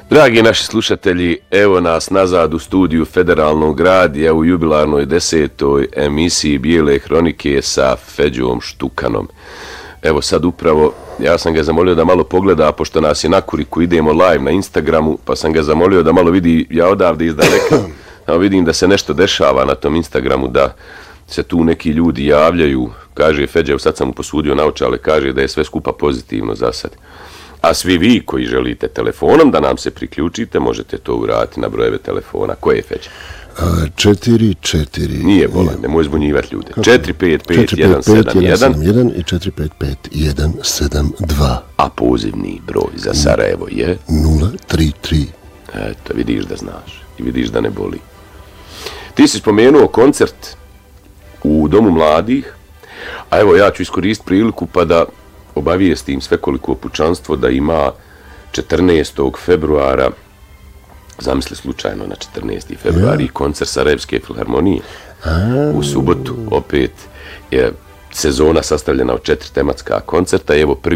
Dragi naši slušatelji, evo nas nazad u studiju Federalnog radija u jubilarnoj 10. emisiji Bijele hronike sa Feđom Štukanom. Evo sad upravo, ja sam ga zamolio da malo pogleda, pošto nas je na kuriku, idemo live na Instagramu, pa sam ga zamolio da malo vidi, ja odavde izdaleka, vidim da se nešto dešava na tom Instagramu, da se tu neki ljudi javljaju, kaže Feđa, sad sam mu posudio naočale, kaže da je sve skupa pozitivno za sad. A svi vi koji želite telefonom da nam se priključite, možete to uraditi na brojeve telefona. Koje je Feđa? 4. Nije bolan, nemoj zbunjivati ljude. 455-171 i 455-172. A pozivni broj za Sarajevo je? 033. Eto, vidiš da znaš i vidiš da ne boli. Ti si spomenuo koncert u Domu mladih, a evo ja ću iskoristiti priliku pa da obavijestim svekoliko pučanstvo da ima 14. februara, zamisli slučajno na 14. februari, koncert Sarajevske filharmonije. U subotu opet je sezona sastavljena od 4 tematska koncerta. Evo prvi